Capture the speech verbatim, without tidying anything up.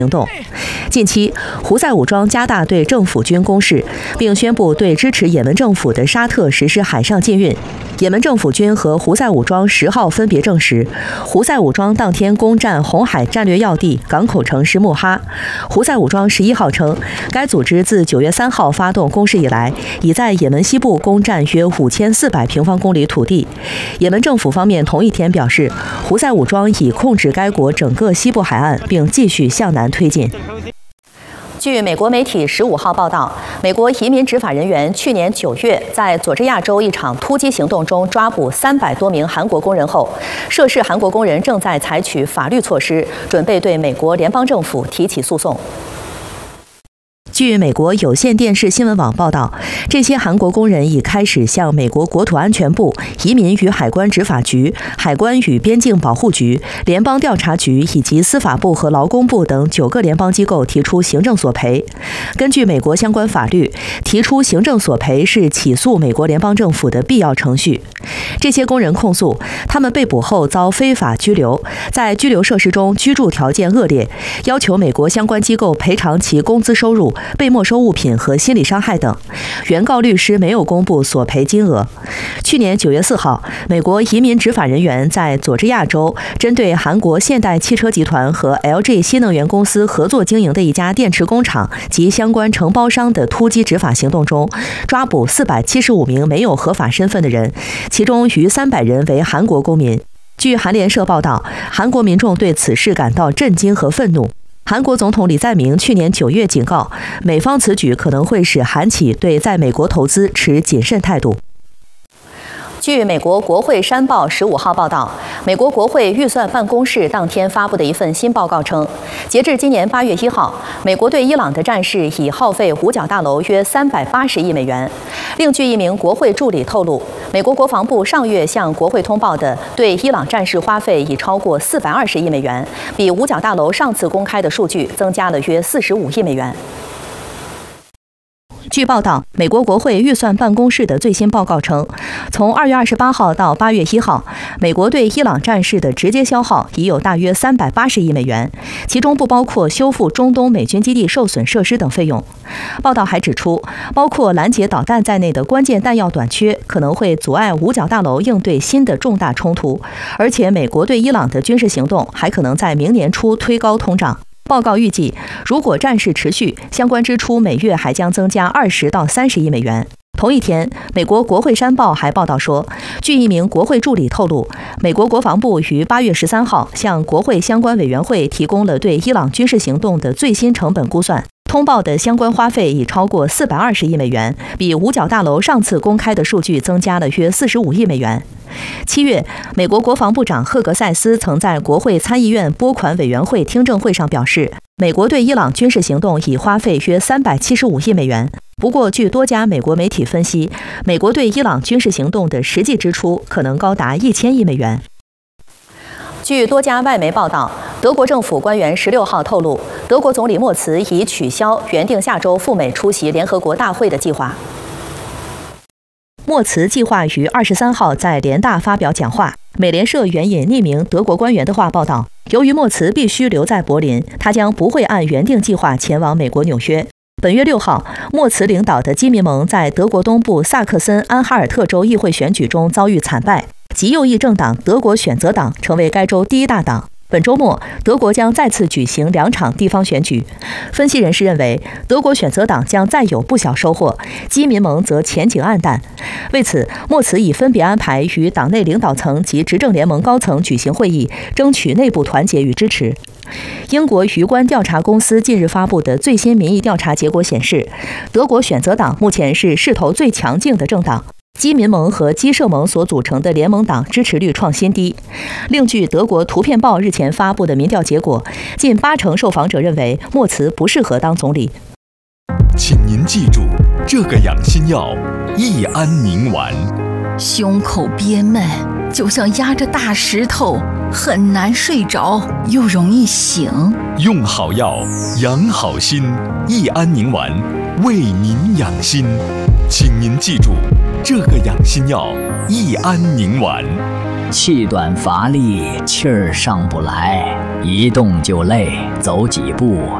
行动。近期，胡塞武装加大对政府军攻势，并宣布对支持也门政府的沙特实施海上禁运。也门政府军和胡塞武装十号分别证实，胡塞武装当天攻占红海战略要地港口城市穆哈。胡塞武装十一号称，该组织自九月三号发动攻势以来，已在也门西部攻占约五千四百平方公里土地。也门政府方面同一天表示，胡塞武装已控制该国整个西部海岸，并继续向南推进。据美国媒体十五号报道，美国移民执法人员去年九月在佐治亚州一场突击行动中抓捕三百多名韩国工人后，涉事韩国工人正在采取法律措施，准备对美国联邦政府提起诉讼。据美国有线电视新闻网报道，这些韩国工人已开始向美国国土安全部、移民与海关执法局、海关与边境保护局、联邦调查局以及司法部和劳工部等九个联邦机构提出行政索赔。根据美国相关法律，提出行政索赔是起诉美国联邦政府的必要程序。这些工人控诉，他们被捕后遭非法拘留，在拘留设施中居住条件恶劣，要求美国相关机构赔偿其工资收入、被没收物品和心理伤害等。原告律师没有公布索赔金额。去年九月四号，美国移民执法人员在佐治亚州针对韩国现代汽车集团和 L G 新能源公司合作经营的一家电池工厂及相关承包商的突击执法行动中，抓捕四百七十五名没有合法身份的人，其中逾三百人为韩国公民。据韩联社报道，韩国民众对此事感到震惊和愤怒。韩国总统李在明去年九月警告，美方此举可能会使韩企对在美国投资持谨慎态度。据美国国会山报十五号报道，美国国会预算办公室当天发布的一份新报告称，截至今年八月一号，美国对伊朗的战事已耗费五角大楼约三百八十亿美元。另据一名国会助理透露，美国国防部上月向国会通报的对伊朗战事花费已超过四百二十亿美元，比五角大楼上次公开的数据增加了约四十五亿美元。据报道，美国国会预算办公室的最新报告称，从二月二十八号到八月一号，美国对伊朗战事的直接消耗已有大约三百八十亿美元，其中不包括修复中东美军基地受损设施等费用。报道还指出，包括拦截导弹在内的关键弹药短缺可能会阻碍五角大楼应对新的重大冲突，而且美国对伊朗的军事行动还可能在明年初推高通胀。报告预计，如果战事持续，相关支出每月还将增加二十到三十亿美元。同一天，美国国会山报还报道说，据一名国会助理透露，美国国防部于八月十三号向国会相关委员会提供了对伊朗军事行动的最新成本估算。通报的相关花费已超过四百二十亿美元，比五角大楼上次公开的数据增加了约四十五亿美元。七月，美国国防部长赫格塞斯曾在国会参议院拨款委员会听证会上表示，美国对伊朗军事行动已花费约三百七十五亿美元。不过，据多家美国媒体分析，美国对伊朗军事行动的实际支出可能高达一千亿美元。据多家外媒报道，德国政府官员十六号透露，德国总理默茨已取消原定下周赴美出席联合国大会的计划。默茨计划于二十三号在联大发表讲话。美联社援引匿名德国官员的话报道，由于默茨必须留在柏林，他将不会按原定计划前往美国纽约。本月六号，默茨领导的基民盟在德国东部萨克森安哈尔特州议会选举中遭遇惨败，极右翼政党德国选择党成为该州第一大党。本周末，德国将再次举行两场地方选举。分析人士认为，德国选择党将再有不小收获，基民盟则前景黯淡。为此，默茨已分别安排与党内领导层及执政联盟高层举行会议，争取内部团结与支持。英国舆观调查公司近日发布的最新民意调查结果显示，德国选择党目前是势头最强劲的政党。基民盟和基社盟所组成的联盟党支持率创新低。另据德国图片报日前发布的民调结果，近八成受访者认为默茨不适合当总理。 请您记住，这个养心药益安宁丸。 胸口憋闷，就像压着大石头，很难睡着，又容易醒。 用好药，养好心，益安宁丸为您养心。请您记住，这个养心药益安宁丸。 气短乏力，气儿上不来， 一动就累，走几步